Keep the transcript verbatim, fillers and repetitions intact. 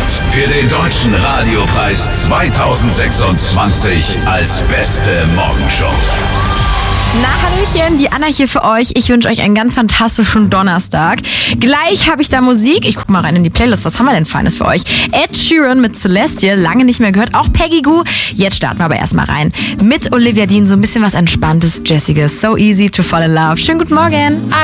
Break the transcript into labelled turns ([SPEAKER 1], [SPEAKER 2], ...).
[SPEAKER 1] für den Deutschen Radiopreis zweitausendsechsundzwanzig als beste Morgenshow.
[SPEAKER 2] Na, Hallöchen, die Anna hier für euch. Ich wünsche euch einen ganz fantastischen Donnerstag. Gleich habe ich da Musik. Ich guck mal rein in die Playlist. Was haben wir denn Feines für euch? Ed Sheeran mit Celestial, lange nicht mehr gehört. Auch Peggy Gou. Jetzt starten wir aber erstmal rein. Mit Olivia Dean so ein bisschen was Entspanntes, Jessiges. So easy to fall in love. Schönen guten Morgen.